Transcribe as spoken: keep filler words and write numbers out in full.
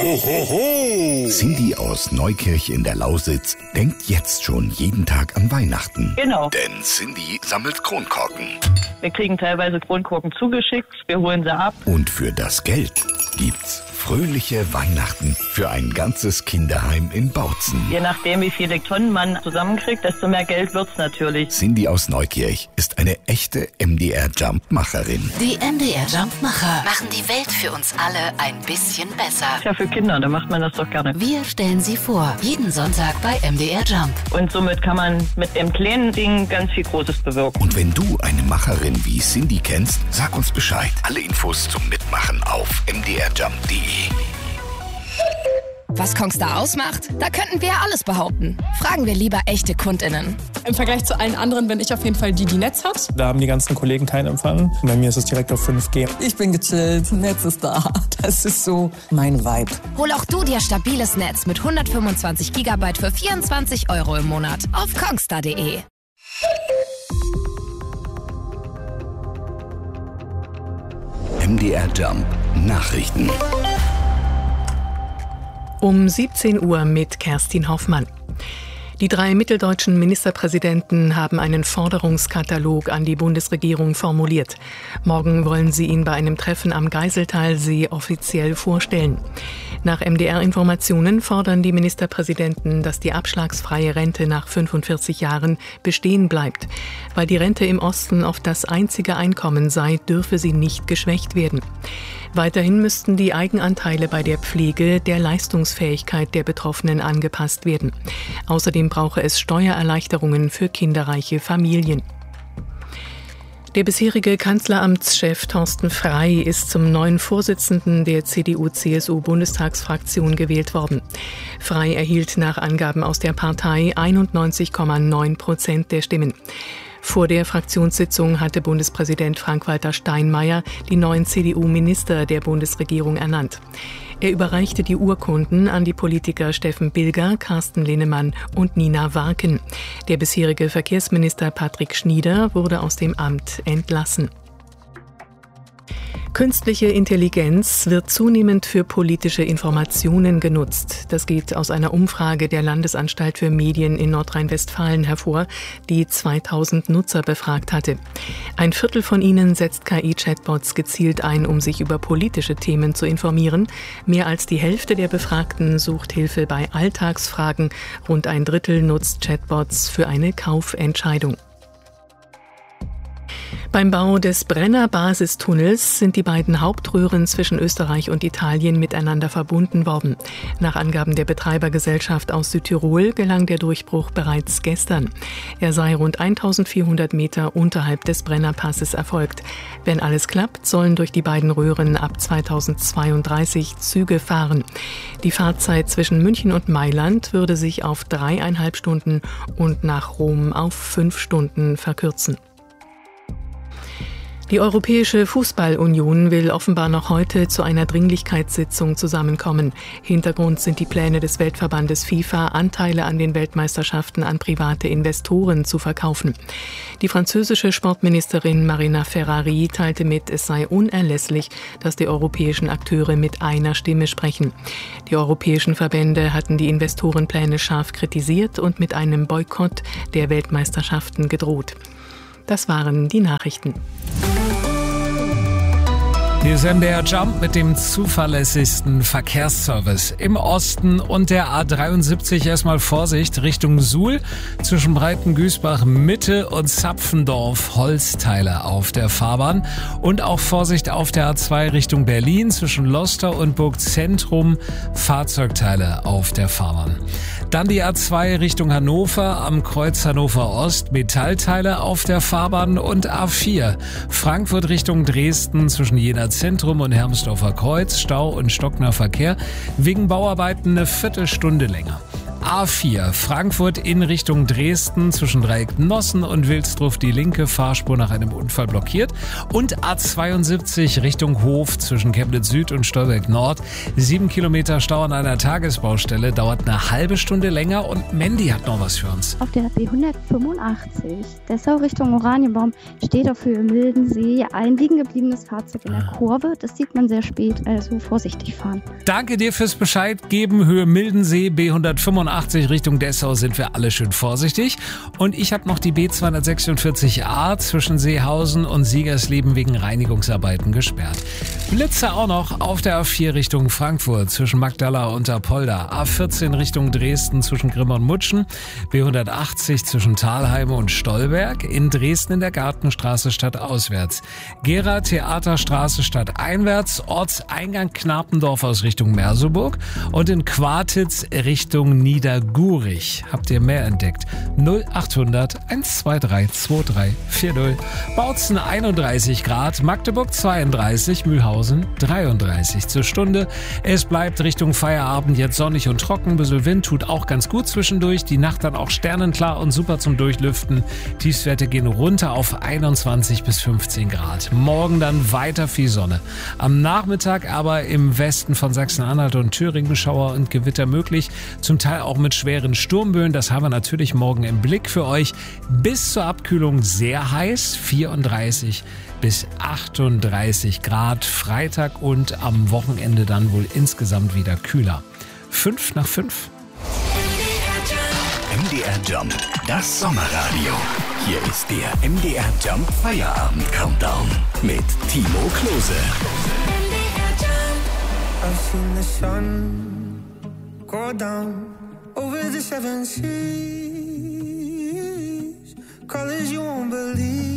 ho, ho, ho. Cindy aus Neukirch in der Lausitz denkt jetzt schon jeden Tag an Weihnachten. Genau. Denn Cindy sammelt Kronkorken. Wir kriegen teilweise Kronkorken zugeschickt, wir holen sie ab. Und für das Geld gibt's fröhliche Weihnachten für ein ganzes Kinderheim in Bautzen. Je nachdem, wie viele Tonnen man zusammenkriegt, desto mehr Geld wird's natürlich. Cindy aus Neukirch ist eine echte M D R-Jump-Macherin. Die M D R-Jump-Macher machen die Welt für uns alle ein bisschen besser. Ja, für Kinder, da macht man das doch gerne. Wir stellen sie vor, jeden Sonntag bei M D R Jump. Und somit kann man mit dem kleinen Ding ganz viel Großes bewirken. Und wenn du eine Macherin wie Cindy kennst, sag uns Bescheid. Alle Infos zum Mitmachen auf m d r jump punkt d e. Was Kongstar ausmacht? Da könnten wir ja alles behaupten. Fragen wir lieber echte KundInnen. Im Vergleich zu allen anderen bin ich auf jeden Fall die, die Netz hat. Da haben die ganzen Kollegen keinen Empfang. Bei mir ist es direkt auf fünf G. Ich bin gechillt, Netz ist da. Das ist so mein Vibe. Hol auch du dir stabiles Netz mit hundertfünfundzwanzig Gigabyte für vierundzwanzig Euro im Monat auf kongstar punkt d e. M D R Jump Nachrichten. Um siebzehn Uhr mit Kerstin Hoffmann. Die drei mitteldeutschen Ministerpräsidenten haben einen Forderungskatalog an die Bundesregierung formuliert. Morgen wollen sie ihn bei einem Treffen am Geiseltalsee offiziell vorstellen. Nach M D R-Informationen fordern die Ministerpräsidenten, dass die abschlagsfreie Rente nach fünfundvierzig Jahren bestehen bleibt. Weil die Rente im Osten oft das einzige Einkommen sei, dürfe sie nicht geschwächt werden. Weiterhin müssten die Eigenanteile bei der Pflege der Leistungsfähigkeit der Betroffenen angepasst werden. Außerdem brauche es Steuererleichterungen für kinderreiche Familien. Der bisherige Kanzleramtschef Thorsten Frey ist zum neuen Vorsitzenden der C D U C S U-Bundestagsfraktion gewählt worden. Frey erhielt nach Angaben aus der Partei einundneunzig Komma neun Prozent der Stimmen. Vor der Fraktionssitzung hatte Bundespräsident Frank-Walter Steinmeier die neuen C D U-Minister der Bundesregierung ernannt. Er überreichte die Urkunden an die Politiker Steffen Bilger, Carsten Linnemann und Nina Warken. Der bisherige Verkehrsminister Patrick Schnieder wurde aus dem Amt entlassen. Künstliche Intelligenz wird zunehmend für politische Informationen genutzt. Das geht aus einer Umfrage der Landesanstalt für Medien in Nordrhein-Westfalen hervor, die zweitausend Nutzer befragt hatte. Ein Viertel von ihnen setzt K I-Chatbots gezielt ein, um sich über politische Themen zu informieren. Mehr als die Hälfte der Befragten sucht Hilfe bei Alltagsfragen. Rund ein Drittel nutzt Chatbots für eine Kaufentscheidung. Beim Bau des Brenner-Basistunnels sind die beiden Hauptröhren zwischen Österreich und Italien miteinander verbunden worden. Nach Angaben der Betreibergesellschaft aus Südtirol gelang der Durchbruch bereits gestern. Er sei rund eintausendvierhundert Meter unterhalb des Brennerpasses erfolgt. Wenn alles klappt, sollen durch die beiden Röhren ab zweitausendzweiunddreißig Züge fahren. Die Fahrzeit zwischen München und Mailand würde sich auf dreieinhalb Stunden und nach Rom auf fünf Stunden verkürzen. Die Europäische Fußballunion will offenbar noch heute zu einer Dringlichkeitssitzung zusammenkommen. Hintergrund sind die Pläne des Weltverbandes FIFA, Anteile an den Weltmeisterschaften an private Investoren zu verkaufen. Die französische Sportministerin Marina Ferrari teilte mit, es sei unerlässlich, dass die europäischen Akteure mit einer Stimme sprechen. Die europäischen Verbände hatten die Investorenpläne scharf kritisiert und mit einem Boykott der Weltmeisterschaften gedroht. Das waren die Nachrichten. Hier ist M D R Jump mit dem zuverlässigsten Verkehrsservice im Osten und der A dreiundsiebzig. Erstmal Vorsicht Richtung Suhl zwischen Breitengüßbach Mitte und Zapfendorf Holzteile auf der Fahrbahn und auch Vorsicht auf der A zwei Richtung Berlin zwischen Loster und Burgzentrum Fahrzeugteile auf der Fahrbahn. Dann die A zwei Richtung Hannover am Kreuz Hannover Ost Metallteile auf der Fahrbahn und A vier Frankfurt Richtung Dresden zwischen Jena Zentrum und Hermsdorfer Kreuz, Stau und stockender Verkehr, wegen Bauarbeiten eine Viertelstunde länger. A vier Frankfurt in Richtung Dresden zwischen Dreieck Nossen und Wilsdruff die linke Fahrspur nach einem Unfall blockiert. Und A zweiundsiebzig Richtung Hof zwischen Chemnitz Süd und Stolberg Nord. Sieben Kilometer Stau an einer Tagesbaustelle, dauert eine halbe Stunde länger und Mandy hat noch was für uns. Auf der B hundertfünfundachtzig, Dessau Richtung Oranienbaum, steht auf Höhe Mildensee ein liegen gebliebenes Fahrzeug in der Kurve. Das sieht man sehr spät, also vorsichtig fahren. Danke dir fürs Bescheid geben. Höhe Mildensee, B hundertfünfundachtzig Richtung Dessau sind wir alle schön vorsichtig. Und ich habe noch die B zweihundertsechsundvierzig A zwischen Seehausen und Siegersleben wegen Reinigungsarbeiten gesperrt. Blitze auch noch auf der A vier Richtung Frankfurt zwischen Magdala und Apolda. A vierzehn Richtung Dresden zwischen Grimm und Mutschen. B hundertachtzig zwischen Thalheime und Stolberg. In Dresden in der Gartenstraße stadtauswärts. Gera Theaterstraße stadteinwärts. Ortseingang Knapendorf aus Richtung Merseburg. Und in Quartitz Richtung Niedergurich. Habt ihr mehr entdeckt? null achthundert hundertzweiundzwanzig drei vier null. Bautzen einunddreißig Grad, Magdeburg zweiunddreißig, Mühlhausen dreiunddreißig zur Stunde. Es bleibt Richtung Feierabend jetzt sonnig und trocken. Ein bisschen Wind tut auch ganz gut zwischendurch. Die Nacht dann auch sternenklar und super zum Durchlüften. Tiefstwerte gehen runter auf einundzwanzig bis fünfzehn Grad. Morgen dann weiter viel Sonne. Am Nachmittag aber im Westen von Sachsen-Anhalt und Thüringen Schauer und Gewitter möglich. Zum Teil auch mit schweren Sturmböen. Das haben wir natürlich morgen im Blick für euch. Bis zur Abkühlung sehr heiß, vierunddreißig bis achtunddreißig Grad. Freitag und am Wochenende dann wohl insgesamt wieder kühler. Fünf nach fünf. M D R Jump, das Sommerradio. Hier ist der M D R Jump Feierabend Countdown mit Timo Klose. I've seen the sun go down over the seven seas, colors you won't believe.